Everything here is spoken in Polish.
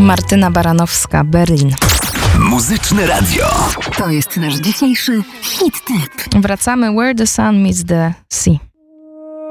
Martyna Baranowska, Berlin. Muzyczne Radio. To jest nasz dzisiejszy hit tip. Wracamy Where the Sun Meets the Sea.